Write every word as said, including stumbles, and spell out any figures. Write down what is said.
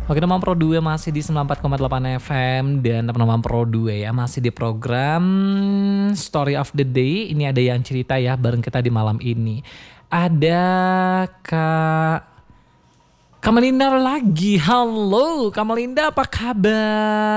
Oke, teman Pro dua masih di sembilan puluh empat koma delapan F M dan teman-teman Pro dua ya masih di program Story of the Day. Ini ada yang cerita ya bareng kita di malam ini. Ada Kak Kak Melinda lagi. Halo Kak Melinda, apa kabar?